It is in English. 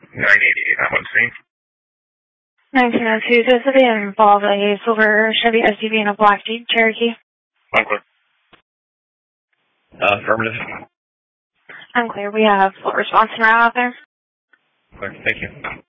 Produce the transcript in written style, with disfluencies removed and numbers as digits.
988, I'm on scene. 1902, does it involve a silver Chevy SUV and a black Jeep Cherokee? Unclear. Affirmative. Unclear. We have full response en route out there. Clear. Thank you.